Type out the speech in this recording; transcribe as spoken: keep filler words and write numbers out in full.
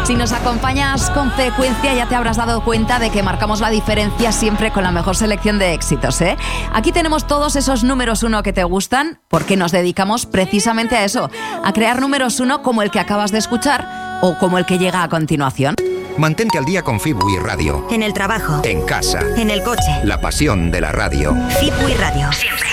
Si nos acompañas con frecuencia ya te habrás dado cuenta de que marcamos la diferencia siempre con la mejor selección de éxitos, ¿eh? Aquí tenemos todos esos números uno que te gustan porque nos dedicamos precisamente a eso, a crear números uno como el que acabas de escuchar o como el que llega a continuación. Mantente al día con Fibui Radio. En el trabajo. En casa. En el coche. La pasión de la radio. Fibui Radio. Siempre.